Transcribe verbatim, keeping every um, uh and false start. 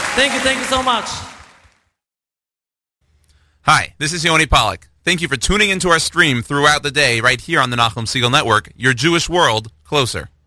Thank you, thank you so much. Hi, this is Yoni Pollock. Thank you for tuning into our stream throughout the day right here on the Nachum Segal Network, your Jewish world closer.